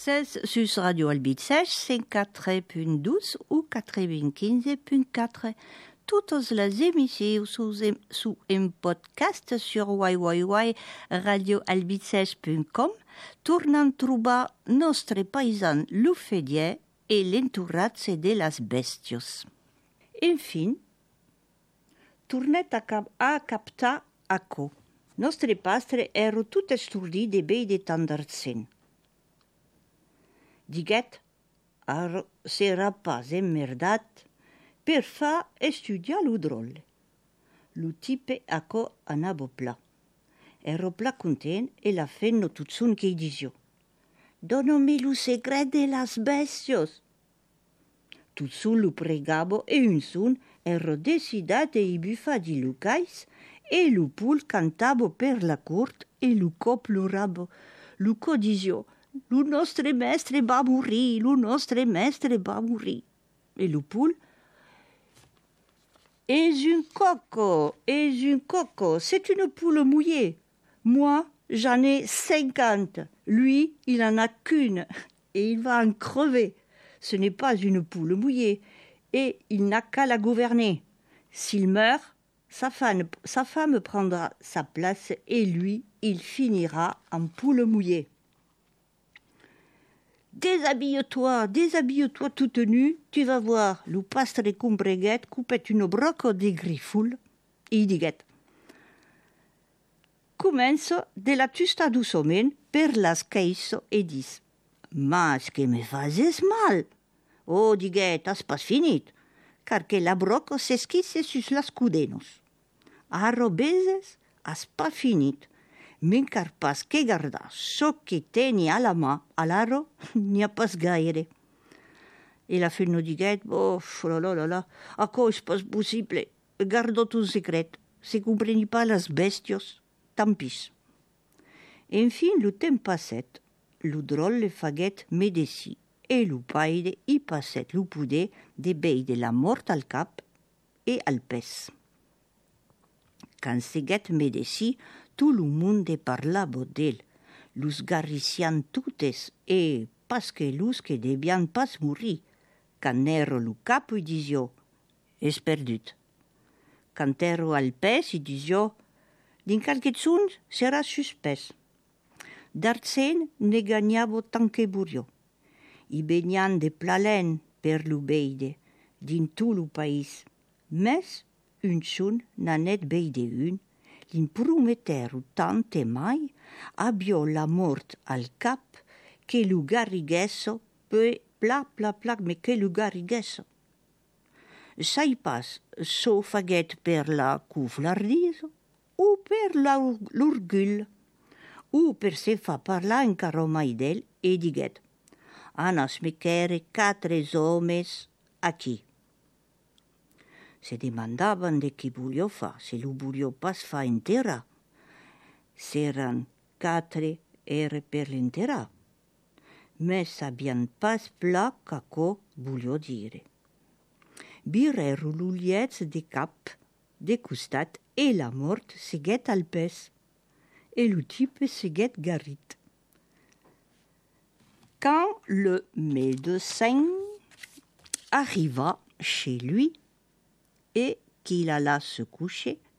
16 sur Radio Albitsech, 54.12 ou 95.4. Toutes les émissions sous un podcast sur www.radioalbitsech.com, tournant trouver notre paysan l'ufedier et l'entourage de les bestios. Enfin, tornet a captar aquò. Nostre pastre ero tot estordi de bei de tandarsen. Diguet, s'era pas emmerdat per fa estudiar lo drôle. Lo tipe aquò anava pla. Ero pla content e la fenno tot son che disio. Donomi lo secret de las bestios. Tot son lo pregavo e un son ero decidat e i buffa di lucais e lo pul cantavo per la cort e lo co ploravo. Lo co disio, lo nostre mestre va morir, lo nostre mestre va morir. E lo pul, es un coco, c'est une poule mouillée. Moi, j'en ai 50. Lui, il en a qu'une et il va en crever. Ce n'est pas une poule mouillée et il n'a qu'à la gouverner. S'il meurt, sa femme prendra sa place et lui, il finira en poule mouillée. Déshabille-toi toute nue, tu vas voir, le pastre Combreguet coupait une broque de griffoul. I diguet. Començo de la tusta douçament per las queiso e dis. Mas que me fases mal? Oh, diguet, has pas finit, car que la broco s'esquisse sus las cudenos. Arro beses, has pas finit. M'encar pas que gardar çò que teni a la mà, a l'arro n'hi ha pas gaire. E la fenno diguet, la, aquò és pas possible, gardo ton secret, se compreni pas las bestios, tant pis. Enfin, lo temps passet, lo drôle le faguet medeci, e lo paide i passet lo poder de bei de la mort al cap e al pes. Quand seguet medeci, tout le monde parlava d'ell, los garrician totes e pas que los que debian pas morir. Quand ero lo capo i disio, és perdut. Quand ero al pes i disio, din qualquet son serà suspès. D'Artsen ne gagnavo tant que burio. I venian de plalen per lo beide, din tot lo país. Mes un son n'anet beide un, l'imprometero tant e mai, abbio la mort al cap, che lo garriguesso, poi pla, me che lo garriguesso. Sai pas, so faguet per la cuflardiso, o per l'orgull, o per se fa parlar encara mai d'ell e diguet, anas me quere 4 homes aquí. Se demandaban de qui voulio fa, se lo voulio pas fa entera. S'eran 4 ere per l'entera. Mais sabian pas pla qu'aquò voulio dire. Birero l'ulietz de cap, de costat, e la mort seguet al pes. E lo type seguet garrit. Quand le médecin arriva chez lui, et qu'il alla se coucher,